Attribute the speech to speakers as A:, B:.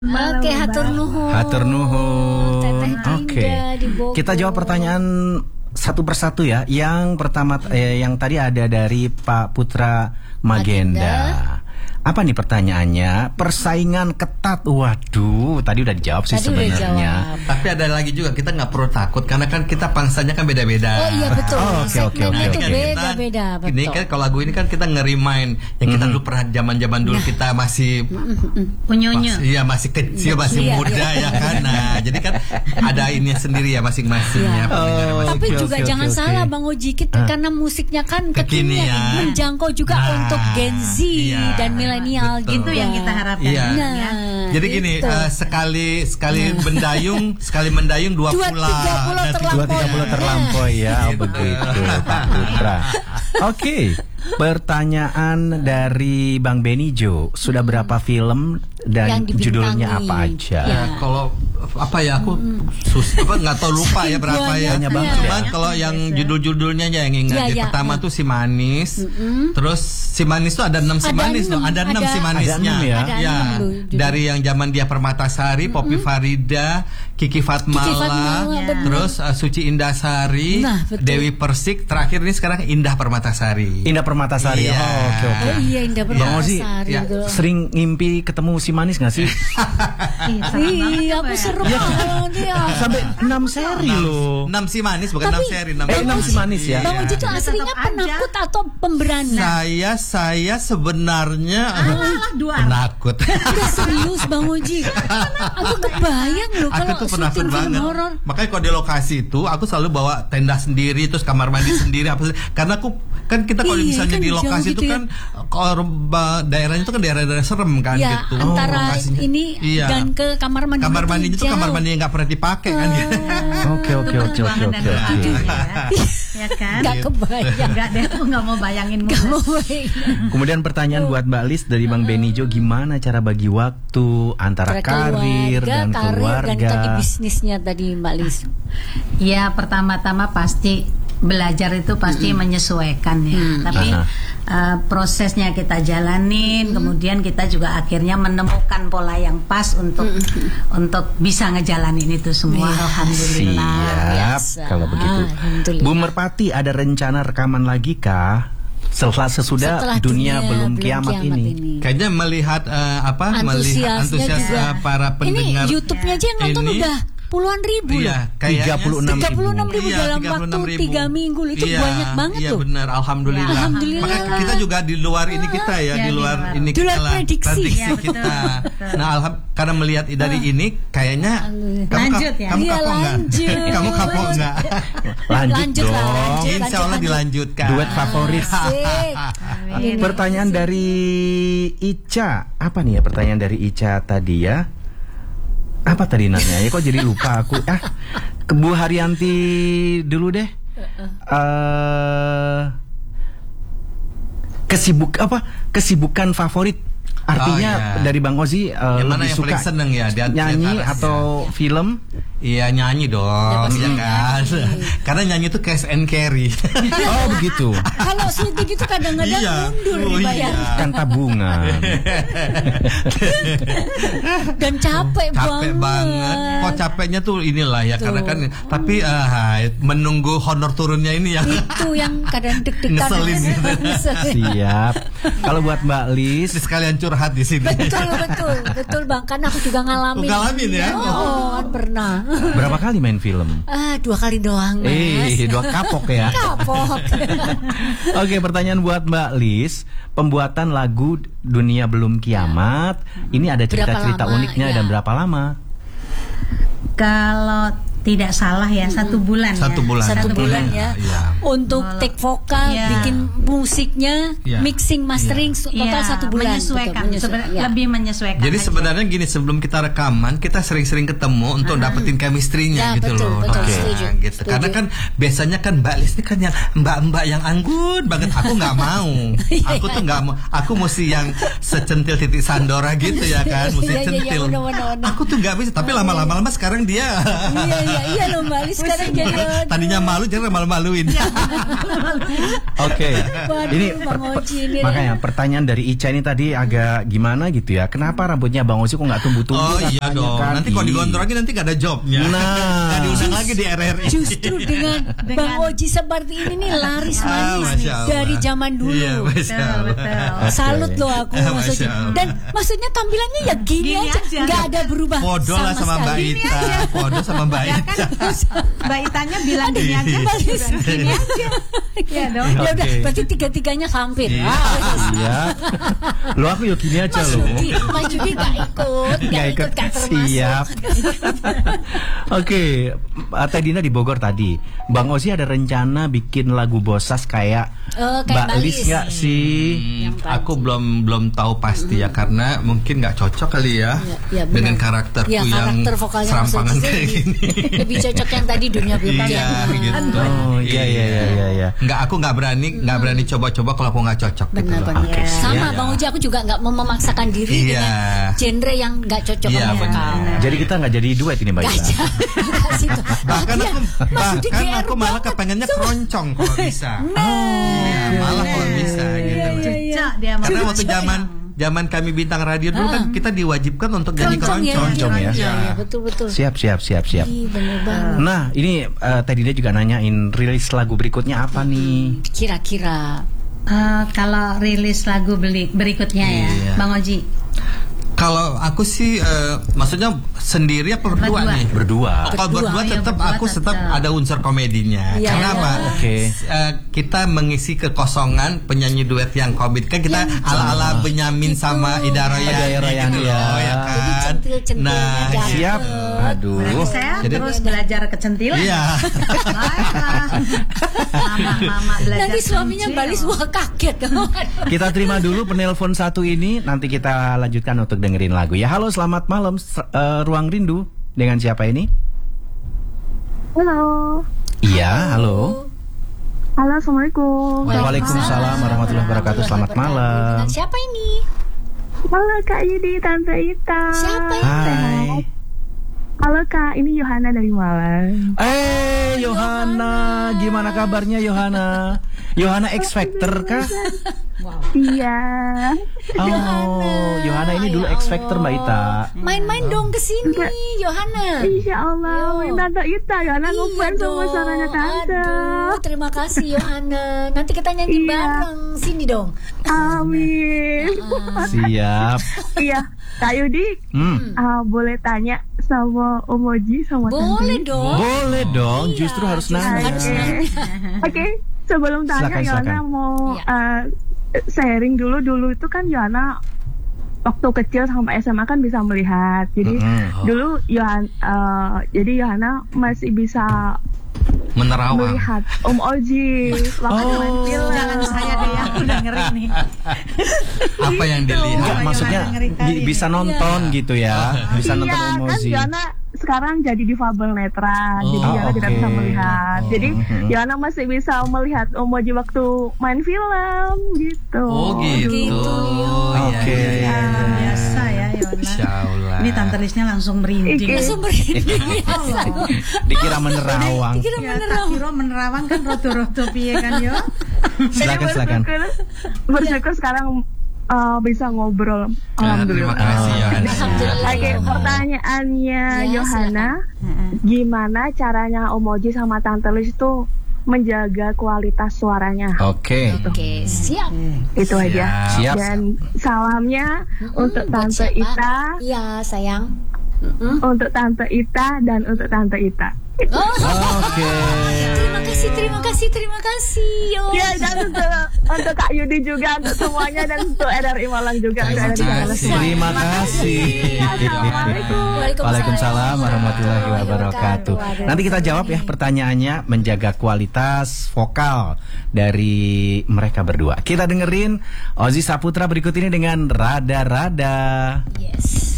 A: Oke, hatur nuhun.
B: Hatur nuhun.
A: Teteh
B: Oke.
A: Dinda di Bogor.
B: Kita jawab pertanyaan satu persatu ya. Yang pertama yang tadi ada dari Pak Putra Magenda. Apa nih pertanyaannya? Persaingan ketat. Waduh, tadi udah dijawab sih sebenarnya.
C: Tapi ada lagi juga, kita nggak perlu takut karena kan kita pangsanya kan beda-beda.
A: Oh iya betul.
B: Oke.
A: Itu beda-beda.
C: Ini kan kalau lagu ini kan kita nge-remind yang kita dulu pernah zaman-zaman dulu kita masih
D: Unyu-unyu.
C: Iya, masih kecil, masih muda ya kan. Nah, jadi kan ada ini sendiri ya masing-masingnya.
A: Tapi juga jangan salah Bang Oji, karena musiknya kan kekinian, menjangkau juga untuk Gen Z dan milenial gitu.
D: Itu yang kita harapkan.
C: Iya. Jadi gini, sekali mendayung dua pulau
B: terlampaui ya. Begitu Pak Putra. Oke. Pertanyaan dari Bang Benijo, sudah berapa film dan judulnya apa aja?
C: Ya, kalau apa ya aku nggak tahu lupa ya berapa ya. Cuman kalau yang judul-judulnya yang ingat pertama tuh Si Manis. Terus Si Manis tuh ada 6 Si Manis loh, ada 6 Si Manisnya. Ya. Dari yang zaman dia Permatasari, Poppy Farida, Kiki Fatmala, terus Suci Indasari, Dewi Persik, terakhir ini sekarang Indah Permatasari.
B: Indah Permatasari.
C: Iya.
B: Oke.
A: Iya, Indah Permatasari.
B: Sering ngimpi ketemu Si Manis nggak sih?
A: Iya, aku seru banget ya.
B: Sampai 6 seri loh.
C: 6 Si Manis bukan 6 seri.
B: 6 Si Manis ya.
A: Bang Oji itu aslinya penakut atau pemberani?
C: Saya sebenarnya penakut.
A: Udah serius Bang Oji. Aku kebayang loh kalau syuting film horor.
C: Makanya kalau di lokasi itu aku selalu bawa tenda sendiri, terus kamar mandi sendiri karena aku kan kita kalau misalnya di lokasi itu kan kalau daerahnya itu kan daerah-daerah serem kan gitu.
A: Antara ini dan ke kamar mandi.
C: Kamar mandinya itu kamar mandi yang nggak pernah dipakai kan gitu.
B: Oke.
D: Ya kan?
A: Gak kebayang.
D: Gak deh, aku gak mau bayangin.
B: Kemudian pertanyaan buat Mbak Lis dari Bang Benijo, gimana cara bagi waktu antara karir dan keluarga?
A: Dan tadi bisnisnya tadi Mbak Lis.
D: Ya, pertama-tama pasti belajar itu pasti menyesuaikan ya. Tapi prosesnya kita jalanin, kemudian kita juga akhirnya menemukan pola yang pas untuk bisa ngejalanin itu semua. Alhamdulillah.
B: Siap. Kalau begitu, Bu Merpati, ada rencana rekaman lagi kah? Sesudah dunia belum kiamat ini.
C: Kayaknya melihat melihat antusias para pendengar.
A: Ini YouTube-nya aja yang nonton udah puluhan ribu loh.
B: 36
A: ribu dalam waktu 3 minggu itu banyak banget loh.
C: Iya benar, alhamdulillah. Maka kita juga di luar ini kita di luar ini kita prediksi kita. Nah, karena melihat dari ini kayaknya kamu kapok enggak?
B: Lanjut dong.
C: Insya Allah dilanjutkan.
B: Duet favorit. Pertanyaan dari Ica. Apa nih ya pertanyaan dari Ica tadi ya? Apa tadi nanya? Ya kok jadi lupa aku. Ke Bu Haryanti dulu deh. Kesibukan favorit. Artinya dari Bang Ozi lebih suka
C: seneng ya,
B: nyanyi atau film?
C: Iya, nyanyi dong, ya kan. Karena nyanyi itu cash and carry.
B: Oh begitu.
A: Kalau syuting itu kadang-kadang mundur dibayar.
B: Kan tabungan.
A: Dan capek banget.
C: Kok capeknya tuh inilah ya, karena kan. Tapi menunggu honor turunnya ini yang
A: itu yang kadang deg-degan.
C: Ngeselin gitu.
B: Siap. Kalau buat Mbak Lis,
C: sekalian curhat di sini.
A: Betul Bang, karena aku juga ngalamin.
C: Ngalamin ya?
A: Oh, pernah.
B: Berapa kali main film?
A: 2 kali doang, Mas.
B: 2 kapok ya.
A: Kapok.
B: Oke, pertanyaan buat Mbak Lis. Pembuatan lagu Dunia Belum Kiamat, ini ada cerita-cerita uniknya dan berapa lama?
D: Kalau tidak salah ya, 1 bulan.
C: 1 bulan
A: ya. Untuk take vokal, bikin musiknya, mixing, mastering, total 1 bulan.
D: Lebih menyesuaikan.
C: Jadi sebenarnya gini, sebelum kita rekaman, kita sering-sering ketemu untuk dapetin chemistry-nya gitu loh. Gitu. Karena kan biasanya kan Mbak Lis ini kan yang mbak-mbak yang anggun banget. Aku nggak mau. Aku tuh nggak mau. Aku mesti yang secentil titik Sandora gitu ya kan, mesti centil. Aku tuh nggak bisa, tapi lama-lama sekarang dia.
A: Iya loh Mbak Ali sekarang jadi.
C: Tadinya malu, jadi malu-maluin.
B: Oke. Ini makanya pertanyaan dari Ica ini tadi agak gimana gitu ya. Kenapa rambutnya Bang Ozi kok nggak tumbuh-tumbuh?
C: Oh iya dong. Nanti kalau digontrongin nanti nggak ada jobnya. Nggak diundang lagi di RRI.
A: Justru dengan Bang Oji seperti ini nih laris manis dari zaman dulu.
C: Iya,
A: betul. Salut loh aku maksudnya. Dan maksudnya tampilannya ya gini aja, nggak ada berubah.
C: Podo lah sama Mbak Ita. Podo sama Mbak Ita.
D: Mbak Itanya bilang gini aja, gini aja.
A: Ya dong. Ya udah, berarti tiga-tiganya hampir.
B: Iya. Lo aku yuk gini aja lo.
A: Mas Judi nggak ikut termasuk.
B: Siap. Oke, Teh Dina di Bogor tadi. Bang Ozi ada rencana bikin lagu Bosas kayak Mbak Lis nggak sih?
C: Aku belum tahu pasti ya, karena mungkin nggak cocok kali ya, dengan karakterku yang serampangan kayak gini.
A: Lebih cocok yang tadi dunia bebas.
C: Iya gitu.
B: Oh iya.
C: Aku nggak berani coba-coba kalau aku nggak cocok.
A: Benar-benar.
B: Okay,
A: sama Bang Uji, aku juga nggak mau memaksakan diri dengan genre yang nggak cocok sama kamu.
B: Jadi kita nggak jadi duet ini Mbak Ita.
C: Bahkan aku malah kepengennya keroncong kalau bisa. Malah kalau bisa gitu. Karena waktu zaman kami bintang radio dulu kan kita diwajibkan untuk nyanyi keroncong ya.
A: Iya, betul.
B: Siap.
A: Bener banget.
B: Nah, ini Teh Dina juga nanyain rilis lagu berikutnya apa nih?
A: Kira-kira
D: kalau rilis lagu berikutnya ya, Bang Oji.
C: Kalau aku sih maksudnya sendiri apa berdua nih?
B: Berdua.
C: Kalau berdua tetap aku tetap ada unsur komedinya. Karena apa? Kita mengisi kekosongan penyanyi duet yang komedi. Kan kita ala-ala Benyamin sama Ida Royani ya kan. Nah,
B: siap. Aduh.
D: Saya terus belajar kecentilan.
C: Iya.
D: Mama belajar.
A: Nanti suaminya balis wah kaget.
B: Kita terima dulu penelpon satu ini, nanti kita lanjutkan untuk dengerin lagu ya. Halo, selamat malam, Ruang Rindu. Dengan siapa ini?
E: Halo.
B: Iya, halo.
E: Halo, assalamualaikum.
B: Waalaikumsalam warahmatullahi wabarakatuh. Selamat malam.
A: Dengan siapa ini?
E: Halo Kak Yudi, Tante Ita.
A: Siapa ini?
B: Hai.
E: Halo Kak, ini Yohana dari Malang.
B: Yohana, gimana kabarnya Yohana? Yohana X Factor kah?
E: Iya.
B: Oh, Yohana ini dulu X Factor Mbak Ita.
A: Main-main dong ke sini, Yohana.
E: Insya Allah, Tante Ita, Yohana ngefans sama suaranya Tante.
A: Aduh, terima kasih Yohana. Nanti kita nyanyi bareng, sini dong.
E: Amin.
B: Siap.
E: Iya, Kak Yudi, boleh tanya sama Om Oji sama Tante?
B: Boleh dong, justru harus nanya.
E: Oke, sebelum tanya Yohana mau sharing dulu itu kan Yohana waktu kecil sampai SMA kan bisa melihat. Jadi dulu Yohana masih bisa
C: menerawang
E: melihat Om Oji waktu main film.
D: Jangan saya deh yang udah ngeri nih.
C: Apa yang dilihat?
B: Maksudnya bisa nonton gitu ya, bisa nonton Om Oji.
E: Kan Yohana sekarang jadi difabel netra, jadi Yohana tidak bisa melihat. Jadi Yohana masih bisa melihat Om Oji waktu main film gitu.
C: Oh gitu.
B: Oke.
D: Biasa ya Yohana. Ini Tante Lisnya langsung merinding.
B: Dikira menerawang.
D: Kira menerawang kan roto-roto piye kan yo.
B: Silakan.
E: Bersyukur sekarang bisa ngobrol. Alhamdulillah.
C: Terima kasih Yohana.
E: Oke, pertanyaannya Yohana, gimana caranya Om Oji sama Tante Lis itu menjaga kualitas suaranya?
B: Oke,
A: siap.
E: Itu aja.
B: Siap.
E: Dan salamnya untuk Tante Ita.
A: Iya, sayang.
E: Untuk Tante Ita dan untuk Tante Ita.
B: Oke.
A: Terima kasih.
E: Ya, dan untuk Kak Yudi juga, untuk semuanya, dan untuk RRI Malang juga.
B: Terima kasih. Waalaikumsalam warahmatullahi wabarakatuh. Nanti kita jawab ya pertanyaannya, menjaga kualitas vokal dari mereka berdua. Kita dengerin Ozi Saputra berikut ini dengan Rada-Rada.
A: Yes.